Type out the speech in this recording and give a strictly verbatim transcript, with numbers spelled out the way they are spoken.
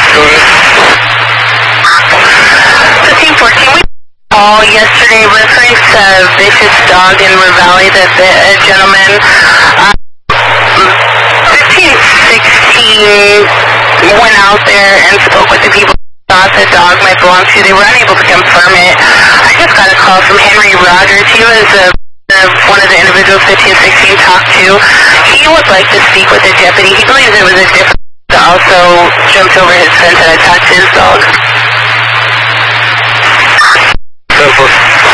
Go ahead. fifteen fourteen, we call yesterday reference a vicious dog in Ravalli that the a gentleman, um, fifteen sixteen, went out there and spoke with the people who thought the dog might belong to. They were unable to confirm it. I just got a call from Henry Rogers. He was a Uh, one of the individuals fifteen sixteen talked to. He would like to speak with the deputy. He believes it was a different that also jumped over his fence and attacked his dog. ten four.